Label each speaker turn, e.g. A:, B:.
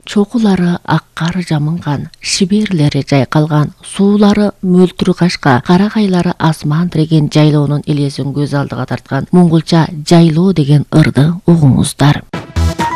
A: чокулары аккар жамынган, шиберлери жайкалган, суулары мөлтүр кашка, карагайлары асман тиреген жайлоонун элесин көз алдыга тарткан моңголча жайлоо деген ырды угуңуздар.